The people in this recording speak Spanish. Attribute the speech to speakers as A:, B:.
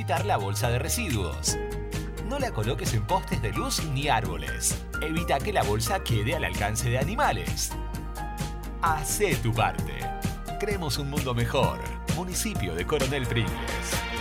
A: evitar la bolsa de residuos. No la coloques en postes de luz ni árboles. Evita que la bolsa quede al alcance de animales. Hacé tu parte. Creemos un mundo mejor. Municipio de Coronel Pringles.